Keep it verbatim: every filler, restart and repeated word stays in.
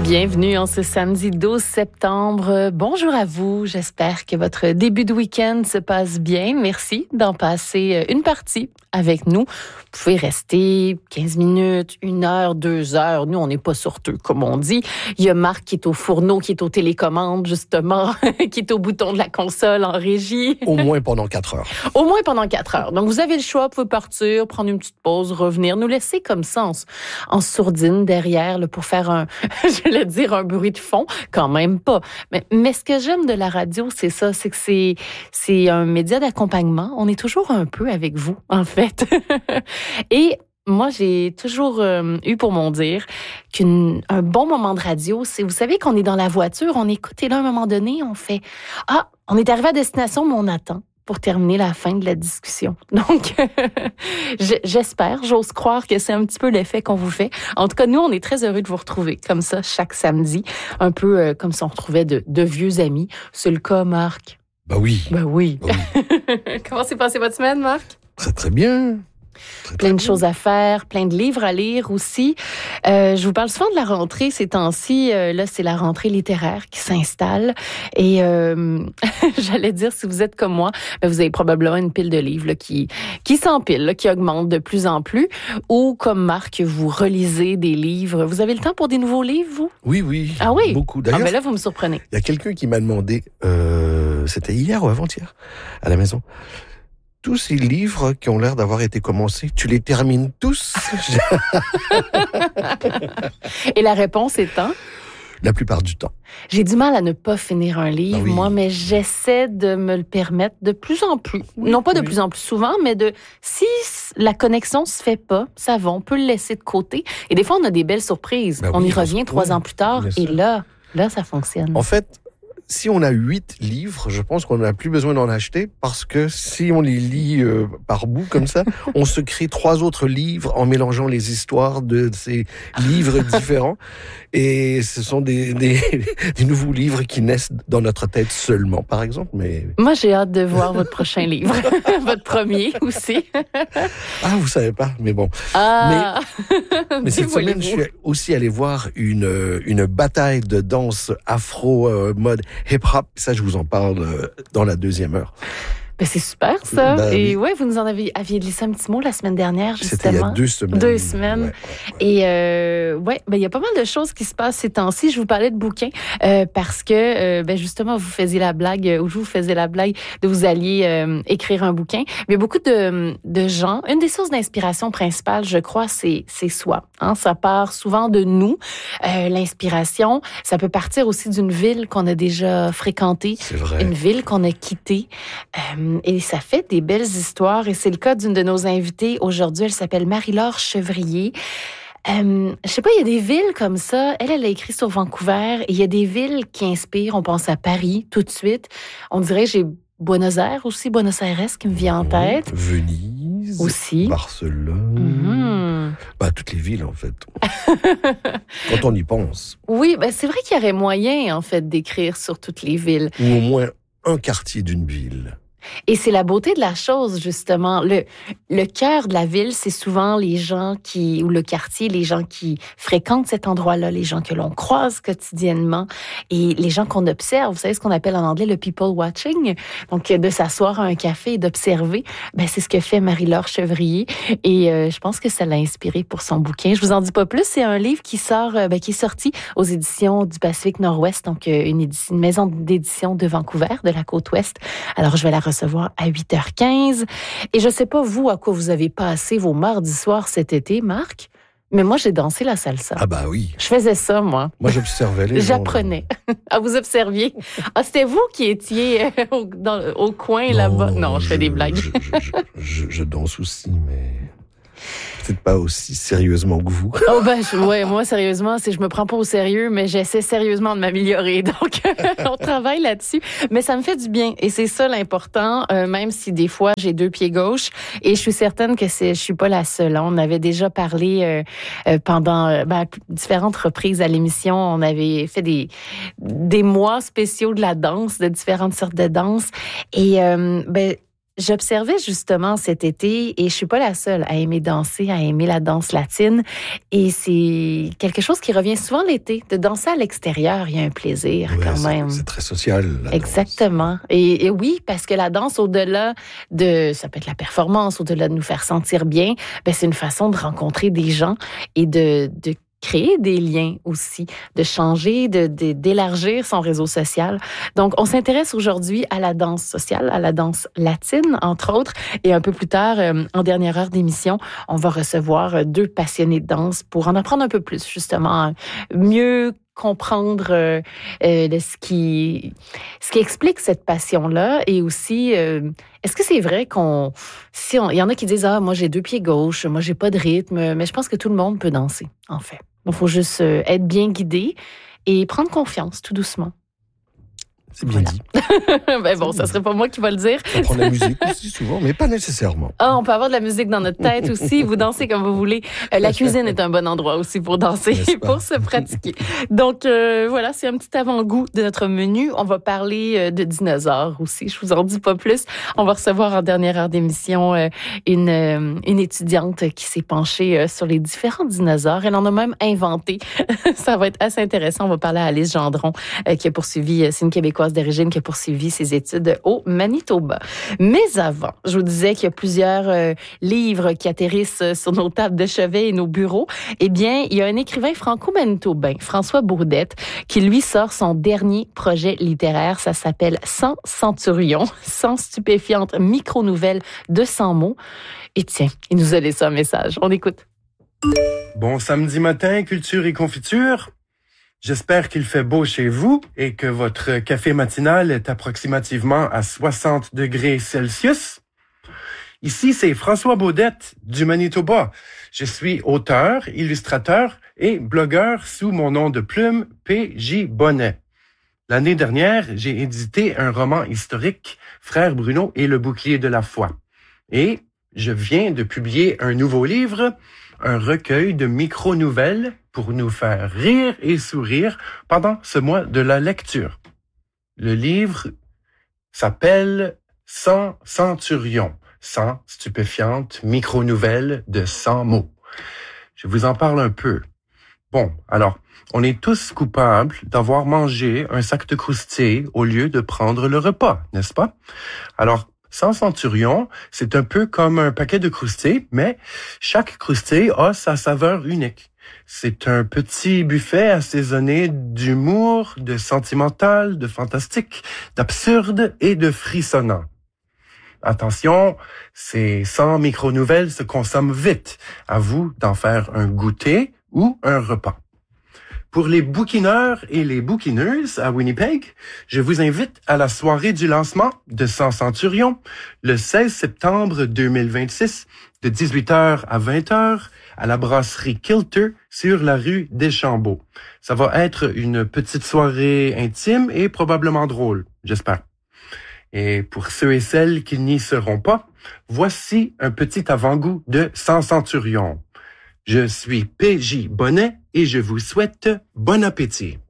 Bienvenue en ce samedi douze septembre. Bonjour à vous. J'espère que votre début de week-end se passe bien. Merci d'en passer une partie avec nous. Vous pouvez rester quinze minutes, une heure, deux heures. Nous, on n'est pas sorteux, comme on dit. Il y a Marc qui est au fourneau, qui est aux télécommandes, justement, qui est au bouton de la console en régie. Au moins pendant quatre heures. Au moins pendant quatre heures. Donc, vous avez le choix, vous pouvez partir, prendre une petite pause, revenir, nous laisser comme ça en, en sourdine derrière là, pour faire un, je vais dire, un bruit de fond. Quand même pas. Mais, mais ce que j'aime de la radio, c'est ça, c'est que c'est, c'est un média d'accompagnement. On est toujours un peu avec vous, en fait. Et moi, j'ai toujours euh, eu pour mon dire qu'un bon moment de radio, c'est, vous savez qu'on est dans la voiture, on écoute et là, à un moment donné, on fait « Ah, on est arrivé à destination, mais on attend pour terminer la fin de la discussion. » Donc, j'espère, j'ose croire que c'est un petit peu l'effet qu'on vous fait. En tout cas, nous, on est très heureux de vous retrouver comme ça chaque samedi, un peu euh, comme si on retrouvait de, de vieux amis. C'est le cas, Marc? Ben oui. Ben oui. Ben oui. Comment s'est passée votre semaine, Marc? Très, très bien. Très, plein très de bien. choses à faire, plein de livres à lire aussi. Euh, je vous parle souvent de la rentrée ces temps-ci. Euh, là, c'est la rentrée littéraire qui s'installe. Et euh, j'allais dire, si vous êtes comme moi, ben, vous avez probablement une pile de livres là, qui, qui s'empile, là, qui augmente de plus en plus. Ou comme Marc, vous relisez des livres. Vous avez le temps pour des nouveaux livres, vous? Oui, oui. Ah oui? Beaucoup. Ah D'ailleurs, ben là, vous me surprenez. il y a quelqu'un qui m'a demandé, euh, c'était hier ou avant-hier, à la maison, tous ces livres qui ont l'air d'avoir été commencés, tu les termines tous? Et la réponse étant? La plupart du temps. J'ai du mal à ne pas finir un livre, Ah oui. moi, mais j'essaie de me le permettre de plus en plus. Oui, non pas de oui. plus en plus souvent, mais de si la connexion se fait pas, ça va, on peut le laisser de côté. Et des fois, on a des belles surprises. Ben on oui, y revient oui, trois ans plus tard, bien et sûr. là, là, ça fonctionne. En fait, si on a huit livres, je pense qu'on n'a plus besoin d'en acheter parce que si on les lit euh, par bout comme ça, on se crée trois autres livres en mélangeant les histoires de ces livres différents. Et ce sont des, des, des nouveaux livres qui naissent dans notre tête seulement, par exemple. Mais Moi, j'ai hâte de voir votre prochain livre. Votre premier aussi. ah, vous savez pas, mais bon. Ah! Mais cette semaine, je suis aussi allé voir une une bataille de danse afro euh, mode hip-hop. Ça, je vous en parle euh, dans la deuxième heure. Ben, c'est super, ça. Ben, Et oui. ouais, vous nous en aviez, aviez glissé un petit mot la semaine dernière, justement. C'était il y a deux semaines. Deux semaines. Ouais. Et euh, ouais, ben il y a pas mal de choses qui se passent ces temps-ci. Je vous parlais de bouquins euh, parce que euh, ben justement vous faisiez la blague euh, ou je vous faisais la blague de vous alliez euh, écrire un bouquin. Mais beaucoup de de gens, une des sources d'inspiration principales, je crois, c'est c'est soi. Hein, ça part souvent de nous. Euh, l'inspiration, ça peut partir aussi d'une ville qu'on a déjà fréquentée, C'est vrai. une ville qu'on a quittée. Euh, et ça fait des belles histoires. Et c'est le cas d'une de nos invitées aujourd'hui. Elle s'appelle Marie-Laure Chevrier. Euh, je sais pas, il y a des villes comme ça. Elle, elle a écrit sur Vancouver. Et il y a des villes qui inspirent. On pense à Paris tout de suite. On dirait, j'ai Buenos Aires aussi, Buenos Aires qui me vient en tête. Venise. Aussi. Barcelone. Mhm. Bah, toutes les villes, en fait. Quand on y pense. Oui, ben c'est vrai qu'il y aurait moyen, en fait, d'écrire sur toutes les villes. Ou au moins un quartier d'une ville. Et c'est la beauté de la chose, justement. Le, le cœur de la ville, c'est souvent les gens qui, ou le quartier, les gens qui fréquentent cet endroit-là, les gens que l'on croise quotidiennement et les gens qu'on observe. Vous savez ce qu'on appelle en anglais le people watching. Donc, de s'asseoir à un café et d'observer, ben, c'est ce que fait Marie-Laure Chevrier. Et euh, je pense que ça l'a inspirée pour son bouquin. Je vous en dis pas plus. C'est un livre qui sort, euh, ben, qui est sorti aux éditions du Pacifique Nord-Ouest, donc euh, une, édition, une maison d'édition de Vancouver, de la côte ouest. Alors, je vais la recevoir à huit heures quinze. Et je sais pas, vous, à quoi vous avez passé vos mardis soirs cet été, Marc, mais moi, j'ai dansé la salsa. Ah bah oui. Je faisais ça, moi. Moi, j'observais les gens. J'apprenais. Ah, vous observiez. Ah, c'était vous qui étiez euh, au, dans, au coin là-bas. Non, je fais des blagues. Je, je, je, je danse aussi, mais peut-être pas aussi sérieusement que vous. Oh ben, je, ouais, moi, sérieusement, c'est je me prends pas au sérieux, mais j'essaie sérieusement de m'améliorer. Donc, on travaille là-dessus. Mais ça me fait du bien. Et c'est ça l'important, euh, même si des fois, j'ai deux pieds gauches. Et je suis certaine que c'est, je suis pas la seule. Hein. On avait déjà parlé euh, euh, pendant euh, ben, différentes reprises à l'émission. On avait fait des, des mois spéciaux de la danse, de différentes sortes de danse. Et euh, ben, J'observais justement cet été, et je suis pas la seule à aimer danser, à aimer la danse latine. Et c'est quelque chose qui revient souvent l'été, de danser à l'extérieur. Il y a un plaisir Ouais, quand c'est, même. c'est très social. La Exactement. Et, et oui, parce que la danse, au-delà de, ça peut être la performance, au-delà de nous faire sentir bien, ben c'est une façon de rencontrer des gens et de, de créer des liens aussi, de changer, de, de, d'élargir son réseau social. Donc, on s'intéresse aujourd'hui à la danse sociale, à la danse latine, entre autres. Et un peu plus tard, euh, en dernière heure d'émission, on va recevoir deux passionnés de danse pour en apprendre un peu plus, justement, mieux comprendre euh, euh, ce qui ce qui explique cette passion-là, et aussi euh, est-ce que c'est vrai qu'on si on, il y en a qui disent ah moi j'ai deux pieds gauche, moi j'ai pas de rythme, mais je pense que tout le monde peut danser en fait. Il faut juste euh, être bien guidé et prendre confiance tout doucement. C'est bien Voilà. dit. Ben bon, ça serait pas moi qui va le dire. Ça prend de la musique aussi souvent, mais pas nécessairement. Ah, on peut avoir de la musique dans notre tête aussi. Vous dansez comme vous voulez. Euh, la cuisine est un bon endroit aussi pour danser et pour se pratiquer. Donc, euh, voilà, c'est un petit avant-goût de notre menu. On va parler euh, de dinosaures aussi. Je vous en dis pas plus. On va recevoir en dernière heure d'émission euh, une, euh, une étudiante qui s'est penchée euh, sur les différents dinosaures. Elle en a même inventé. Ça va être assez intéressant. On va parler à Alice Gendron, euh, qui a poursuivi, euh, c'est une Québécoise d'origine qui a poursuivi ses études au Manitoba. Mais avant, je vous disais qu'il y a plusieurs euh, livres qui atterrissent sur nos tables de chevet et nos bureaux. Eh bien, il y a un écrivain franco-manitobain, François Bourdette, qui lui sort son dernier projet littéraire. Ça s'appelle cent centurions, cent stupéfiantes micro-nouvelles de cent mots. Et tiens, il nous a laissé un message. On écoute. Bon samedi matin, culture et confiture. J'espère qu'il fait beau chez vous et que votre café matinal est approximativement à soixante degrés Celsius. Ici, c'est François Baudette du Manitoba. Je suis auteur, illustrateur et blogueur sous mon nom de plume P J Bonnet. L'année dernière, j'ai édité un roman historique, Frère Bruno et le bouclier de la foi. Et je viens de publier un nouveau livre, un recueil de micro-nouvelles pour nous faire rire et sourire pendant ce mois de la lecture. Le livre s'appelle cent centurions, cent stupéfiantes micro-nouvelles de cent mots. Je vous en parle un peu. Bon, alors, on est tous coupables d'avoir mangé un sac de croustilles au lieu de prendre le repas, n'est-ce pas? Alors, cent centurions, c'est un peu comme un paquet de croustilles, mais chaque croustille a sa saveur unique. C'est un petit buffet assaisonné d'humour, de sentimental, de fantastique, d'absurde et de frissonnant. Attention, ces cent micro-nouvelles se consomment vite. À vous d'en faire un goûter ou un repas. Pour les bouquineurs et les bouquineuses à Winnipeg, je vous invite à la soirée du lancement de cent centurions le seize septembre deux mille vingt-six de dix-huit heures à vingt heures à la brasserie Kilter sur la rue Deschambault. Ça va être une petite soirée intime et probablement drôle, j'espère. Et pour ceux et celles qui n'y seront pas, voici un petit avant-goût de cent centurions. Je suis P J Bonnet et je vous souhaite bon appétit.